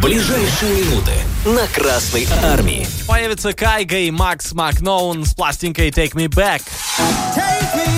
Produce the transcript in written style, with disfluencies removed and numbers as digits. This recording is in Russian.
Ближайшие минуты на Красной Армии. Появится Кайга и Макс Макноун с пластинкой Take Me Back. Take me